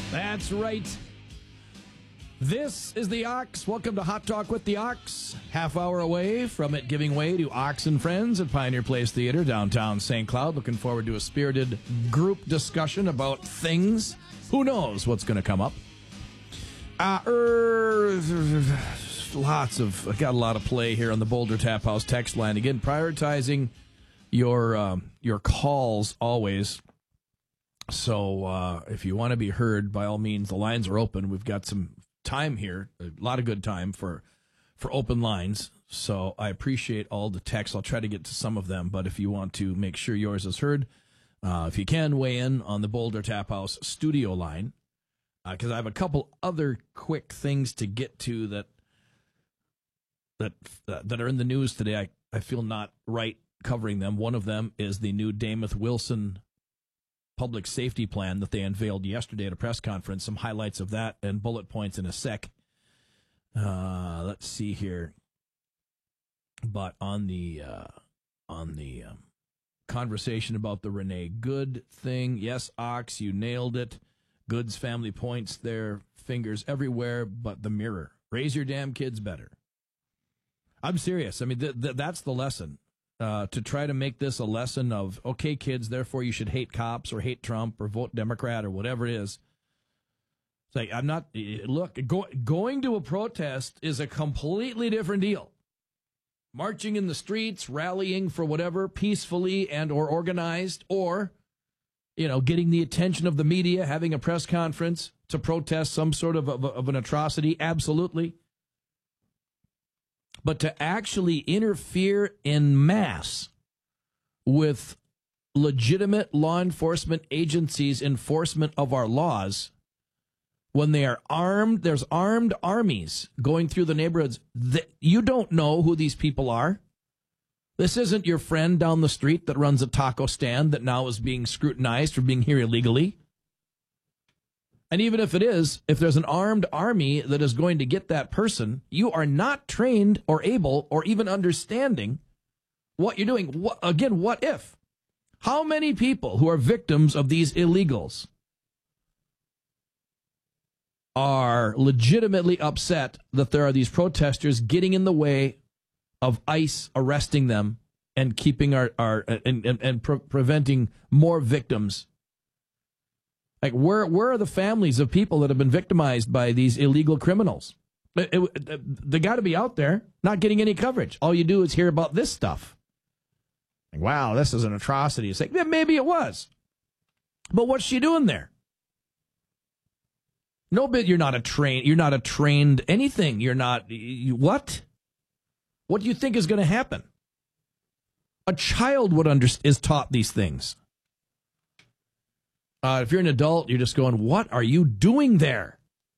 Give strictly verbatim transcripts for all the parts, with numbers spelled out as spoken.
That's right. This is the Ox. Welcome to Hot Talk with the Ox. Half hour away from it giving way to Ox and Friends at Pioneer Place Theater, downtown Saint Cloud. Looking forward to a spirited group discussion about things. Who knows what's going to come up? Uh, er, lots of, I got a lot of play here on the Boulder Tap House text line. Again, prioritizing your um, your calls always. So uh, if you want to be heard, by all means, the lines are open. We've got some time here, a lot of good time for for open lines. So I appreciate all the texts. I'll try to get to some of them, but if you want to make sure yours is heard, uh, if you can, weigh in on the Boulder Tap House studio line, because uh, I have a couple other quick things to get to that that uh, that are in the news today. I, I feel not right covering them. One of them is the new Damath Wilson public safety plan that they unveiled yesterday at a press conference. Some highlights of that and bullet points in a sec. Uh, let's see here. But on the uh, on the um, conversation about the Renee Good thing, yes, Ox, you nailed it. Good's family points their fingers everywhere but the mirror. Raise your damn kids better. I'm serious. I mean, th- th- that's the lesson. Uh, to try to make this a lesson of, okay, kids, therefore you should hate cops or hate Trump or vote Democrat or whatever it is. It's like, I'm not, look, go, going to a protest is a completely different deal. Marching in the streets, rallying for whatever, peacefully and or organized, or, you know, getting the attention of the media, having a press conference to protest some sort of, of, of an atrocity, absolutely. But to actually interfere en masse with legitimate law enforcement agencies' enforcement of our laws, when they are armed, there's armed armies going through the neighborhoods. That you don't know who these people are. This isn't your friend down the street that runs a taco stand that now is being scrutinized for being here illegally. And even if it is, if there's an armed army that is going to get that person, you are not trained or able or even understanding what you're doing. What, again, what if? How many people who are victims of these illegals are legitimately upset that there are these protesters getting in the way of ICE arresting them and keeping our, our and, and, and pre- preventing more victims? Like, where where are the families of people that have been victimized by these illegal criminals? It, it, they got to be out there, not getting any coverage. All you do is hear about this stuff. Like, wow, this is an atrocity. It's like, yeah, maybe it was. But what's she doing there? No bit, you're not a train. You're not a trained anything. You're not, you, what? What do you think is going to happen? A child would under, is taught these things. Uh, if you're an adult, you're just going, what are you doing there?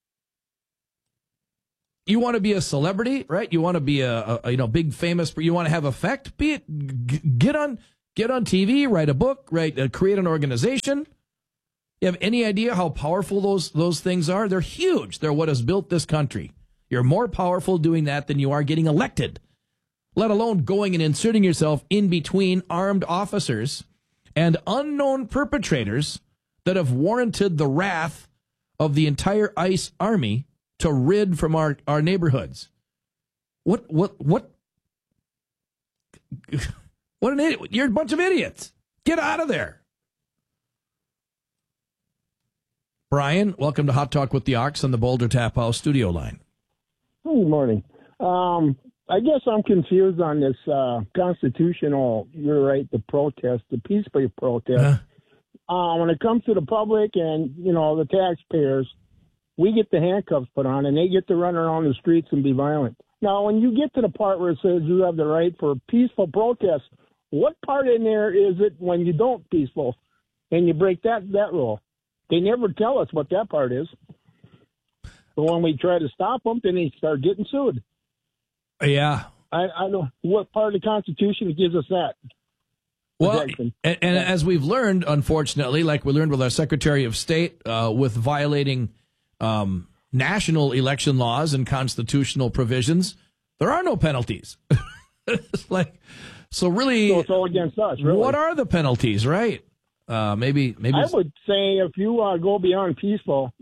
You want to be a celebrity, right? You want to be a, a you know big famous. You want to have effect. Be it. G- get on get on T V. Write a book. Right. Uh, create an organization. You have any idea how powerful those those things are? They're huge. They're what has built this country. You're more powerful doing that than you are getting elected. Let alone going and inserting yourself in between armed officers and unknown perpetrators that have warranted the wrath of the entire ICE army to rid from our, our neighborhoods. What, what, what, what an idiot. You're a bunch of idiots. Get out of there. Brian, welcome to Hot Talk with the Ox on the Boulder Tap House studio line. Good morning. Um, I guess I'm confused on this uh, constitutional, you're right, the protest, the peaceful protest. Uh, Uh, when it comes to the public and, you know, the taxpayers, we get the handcuffs put on and they get to run around the streets and be violent. Now, when you get to the part where it says you have the right for peaceful protest, what part in there is it when you don't peaceful and you break that, that rule? They never tell us what that part is. But when we try to stop them, then they start getting sued. Yeah. I, I don't know what part of the Constitution gives us that. Well, and, and as we've learned, unfortunately, like we learned with our Secretary of State, uh, with violating um, national election laws and constitutional provisions, there are no penalties. It's like, so really, so it's all against us. Really. What are the penalties, right? Uh, maybe, maybe I would say if you uh, go beyond peaceful,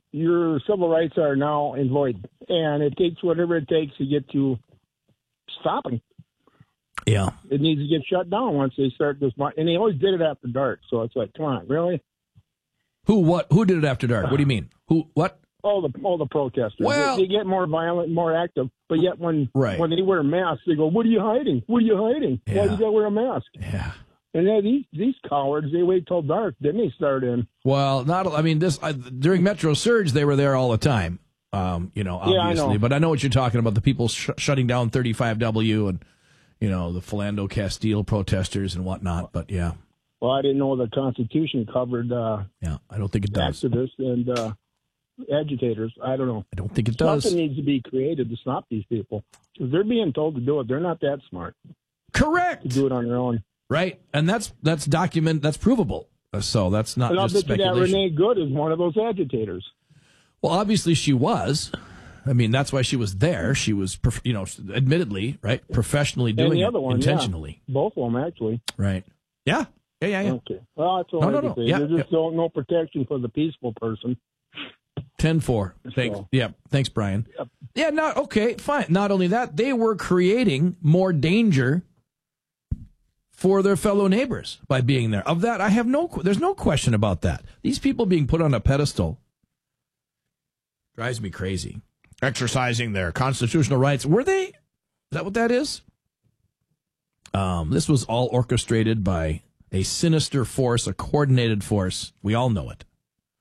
your civil rights are now in void, and it takes whatever it takes to get to stopping. Yeah. It needs to get shut down once they start this. And they always did it after dark, so it's like, come on, really? Who, what, who did it after dark? What do you mean? Who, what? All the all the protesters. Well, they, they get more violent, more active, but yet when right. when they wear masks, they go, what are you hiding? What are you hiding? Yeah. Why do you got to wear a mask? Yeah. And then these these cowards, they wait till dark, then they start in. Well, not. I mean, this uh, during Metro Surge, they were there all the time. Um, you know, obviously, yeah, I know. But I know what you're talking about. The people sh- shutting down thirty-five W and you know the Philando Castile protesters and whatnot. But yeah. Well, I didn't know the Constitution covered. Uh, yeah, I don't think it does. Activists and uh, agitators. I don't know. I don't think it does. Something needs to be created to stop these people because they're being told to do it. They're not that smart. Correct. To do it on their own. Right, and that's that's document that's provable. So that's not and just I'll bet speculation. you that Renee Good is one of those agitators. Well, obviously she was. I mean, that's why she was there. She was, you know, admittedly, right, professionally doing and the other it one, intentionally. Yeah. Both of them, actually. Right. Yeah. Yeah, yeah, yeah. Okay. Well, that's all no, I no, can no. say. Yeah, There's just yeah. no, no protection for the peaceful person. ten four. Thanks. So. Yeah, thanks, Brian. Yep. Yeah, not okay, fine. Not only that, they were creating more danger for their fellow neighbors by being there. Of that, I have no, there's no question about that. These people being put on a pedestal drives me crazy. Exercising their constitutional rights. Were they? Is that what that is? Um, this was all orchestrated by a sinister force, a coordinated force. We all know it.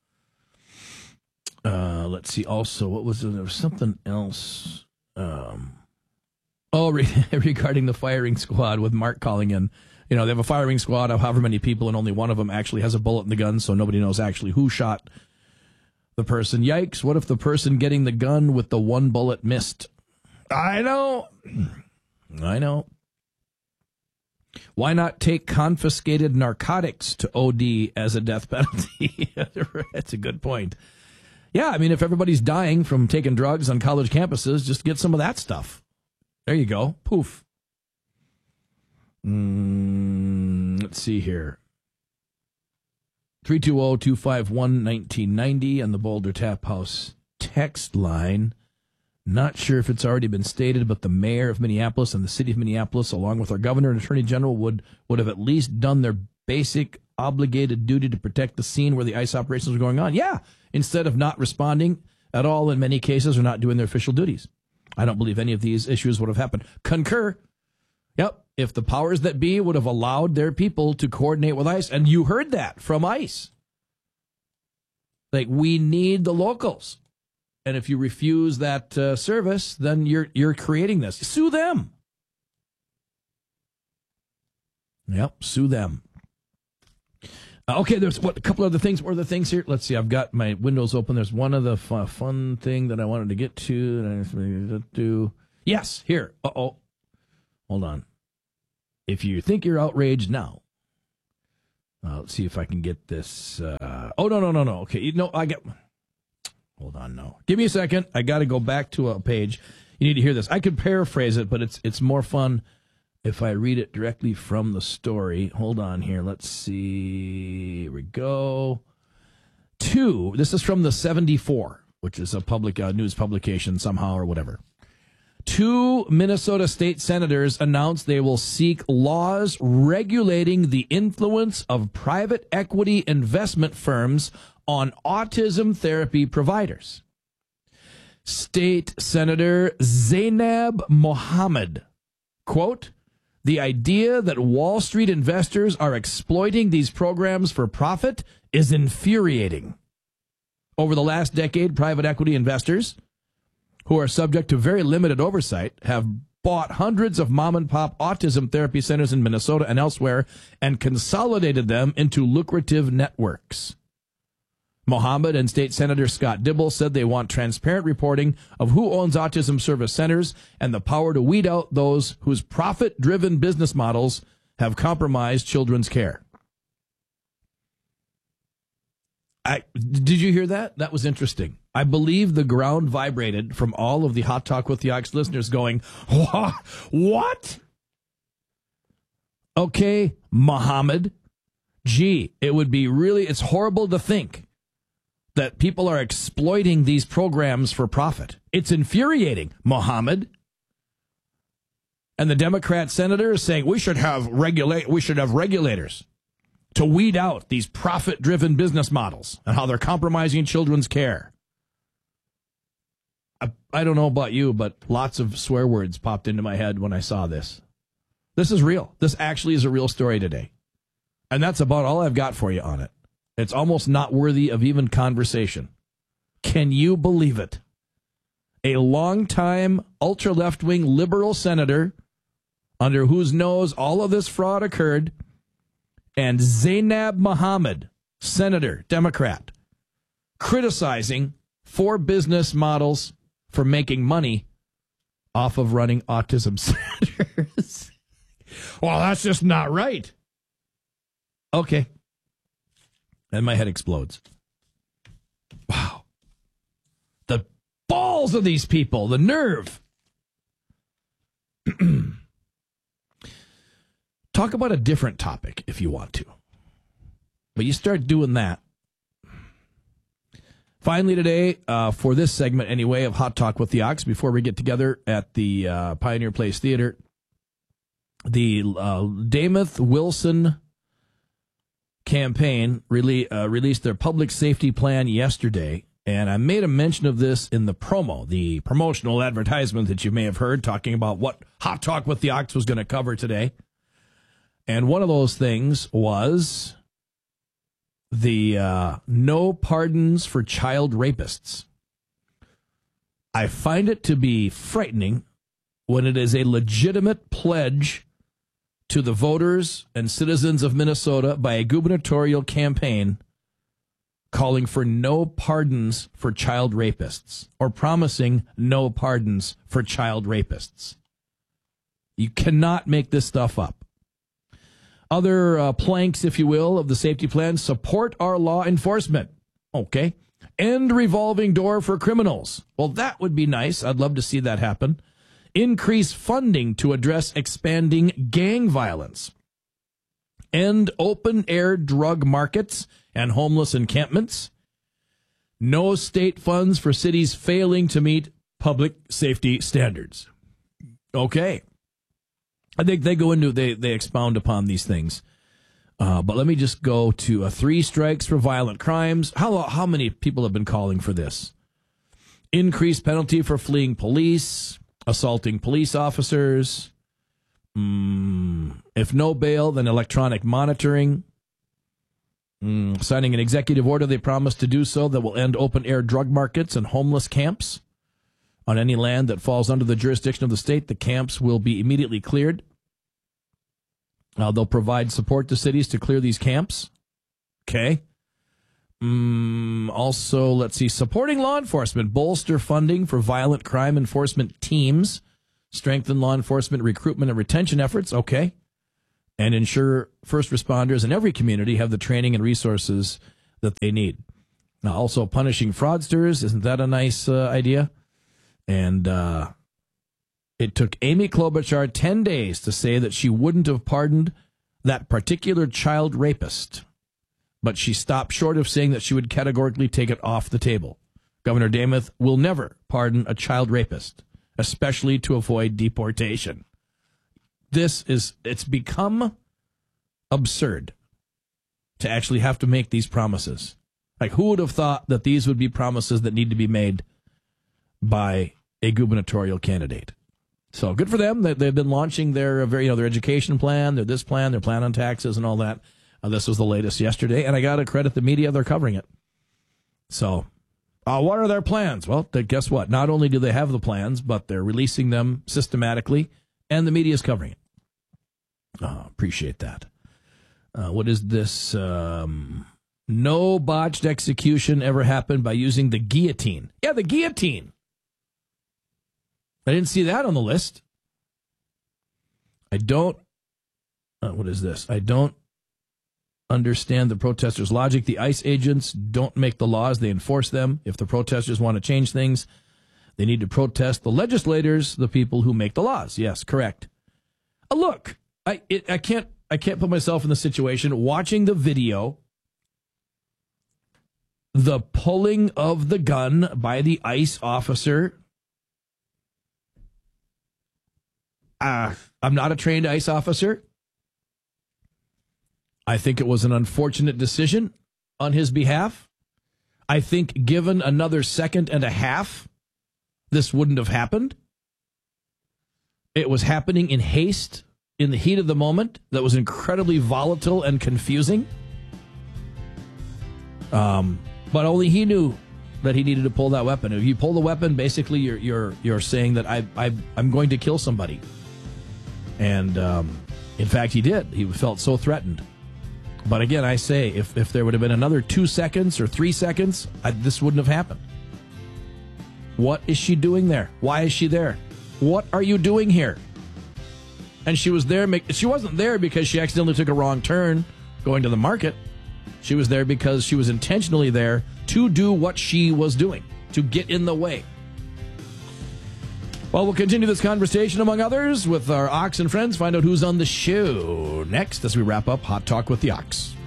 Uh, let's see. Also, what was it? There was something else. Um, oh, re- regarding the firing squad with Mark calling in. You know, they have a firing squad of however many people, and only one of them actually has a bullet in the gun, so nobody knows actually who shot the person. Yikes, what if the person getting the gun with the one bullet missed? I know. I know. Why not take confiscated narcotics to O D as a death penalty? That's a good point. Yeah, I mean, if everybody's dying from taking drugs on college campuses, just get some of that stuff. There you go. Poof. Mm, let's see here. three two zero, two five one, one nine nine zero on the Boulder Tap House text line. Not sure if it's already been stated, but the mayor of Minneapolis and the city of Minneapolis, along with our governor and attorney general, would, would have at least done their basic obligated duty to protect the scene where the ICE operations were going on. Yeah, instead of not responding at all in many cases or not doing their official duties. I don't believe any of these issues would have happened. Concur. Yep. If the powers that be would have allowed their people to coordinate with ICE, and you heard that from ICE. Like, we need the locals. And if you refuse that uh, service, then you're you're creating this. Sue them. Yep, sue them. Uh, okay, there's what a couple other things. What are the things here? Let's see. I've got my windows open. There's one of the f- fun thing that I wanted to get to. And I do. Yes, here. Uh oh. Hold on. If you think you're outraged now, uh, let's see if I can get this. Uh, oh no no no no. Okay, you know I get. Hold on, no. Give me a second. I got to go back to a page. You need to hear this. I could paraphrase it, but it's it's more fun if I read it directly from the story. Hold on here. Let's see. Here we go. Two. This is from the seventy-four, which is a public uh, news publication somehow or whatever. Two Minnesota state senators announced they will seek laws regulating the influence of private equity investment firms on autism therapy providers. State Senator Zainab Mohammed, quote, "The idea that Wall Street investors are exploiting these programs for profit is infuriating. Over the last decade, private equity investors, who are subject to very limited oversight, have bought hundreds of mom-and-pop autism therapy centers in Minnesota and elsewhere and consolidated them into lucrative networks." Mohammed and State Senator Scott Dibble said they want transparent reporting of who owns autism service centers and the power to weed out those whose profit-driven business models have compromised children's care. I, did you hear that? That was interesting. I believe the ground vibrated from all of the Hot Talk with the Ox listeners going, what? What? Okay, Mohammed. Gee, it would be really, it's horrible to think that people are exploiting these programs for profit. It's infuriating, Mohammed. And the Democrat senator is saying we should have regulate we should have regulators to weed out these profit-driven business models and how they're compromising children's care. I, I don't know about you, but lots of swear words popped into my head when I saw this. This is real. This actually is a real story today. And that's about all I've got for you on it. It's almost not worthy of even conversation. Can you believe it? A longtime ultra-left-wing liberal senator under whose nose all of this fraud occurred, and Zainab Mohammed, senator, Democrat, criticizing four business models for making money off of running autism centers. Well, that's just not right. Okay. And my head explodes. Wow. The balls of these people, the nerve. Talk about a different topic if you want to. But you start doing that. Finally today, uh, for this segment anyway of Hot Talk with the Ox, before we get together at the uh, Pioneer Place Theater, the uh, Dameth Wilson campaign really uh, released their public safety plan yesterday, and I made a mention of this in the promo, the promotional advertisement that you may have heard, talking about what Hot Talk with the Ox was going to cover today. And one of those things was the uh, no pardons for child rapists. I find it to be frightening when it is a legitimate pledge to the voters and citizens of Minnesota by a gubernatorial campaign calling for no pardons for child rapists, or promising no pardons for child rapists. You cannot make this stuff up. Other uh, planks, if you will, of the safety plan: support our law enforcement. Okay. End revolving door for criminals. Well, that would be nice. I'd love to see that happen. Increase funding to address expanding gang violence. End open-air drug markets and homeless encampments. No state funds for cities failing to meet public safety standards. Okay. I think they go into, they, they expound upon these things. Uh, but let me just go to uh, three strikes for violent crimes. How, how many people have been calling for this? Increased penalty for fleeing police, assaulting police officers. Mm, if no bail, then electronic monitoring. Mm, signing an executive order, they promised to do so, that will end open-air drug markets and homeless camps. On any land that falls under the jurisdiction of the state, the camps will be immediately cleared. Uh, they'll provide support to cities to clear these camps. Okay. Mm, also, let's see, supporting law enforcement, bolster funding for violent crime enforcement teams, strengthen law enforcement recruitment and retention efforts. Okay. And ensure first responders in every community have the training and resources that they need. Now, also punishing fraudsters. Isn't that a nice uh, idea? And uh, it took Amy Klobuchar ten days to say that she wouldn't have pardoned that particular child rapist. But she stopped short of saying that she would categorically take it off the table. Governor Dameth will never pardon a child rapist, especially to avoid deportation. This is, it's become absurd to actually have to make these promises. Like, who would have thought that these would be promises that need to be made by a gubernatorial candidate? So good for them. They've been launching their, you know, their education plan, their this plan, their plan on taxes and all that. Uh, this was the latest yesterday, and I got to credit the media. They're covering it. So uh, what are their plans? Well, they, guess what? Not only do they have the plans, but they're releasing them systematically, and the media is covering it. Oh, appreciate that. Uh, what is this? Um, no botched execution ever happened by using the guillotine. Yeah, the guillotine. I didn't see that on the list. I don't, uh, what is this? I don't understand the protesters' logic. The ICE agents don't make the laws, they enforce them. If the protesters want to change things, they need to protest the legislators, the people who make the laws. Yes, correct. Uh, look, I it, I can't I can't put myself in the situation watching the video the pulling of the gun by the ICE officer. Uh, I'm not a trained ICE officer. I think it was an unfortunate decision on his behalf. I think given another second and a half, this wouldn't have happened. It was happening in haste, in the heat of the moment, that was incredibly volatile and confusing. Um, but only he knew that he needed to pull that weapon. If you pull the weapon, basically you're you're you're saying that I, I I'm going to kill somebody. And um, in fact, he did. He felt so threatened. But again, I say, if, if there would have been another two seconds or three seconds, I, this wouldn't have happened. What is she doing there? Why is she there? What are you doing here? And she was there. She wasn't there because she accidentally took a wrong turn going to the market. She was there because she was intentionally there to do what she was doing, to get in the way. Well, we'll continue this conversation, among others, with our Ox and friends. Find out who's on the show next as we wrap up Hot Talk with the Ox.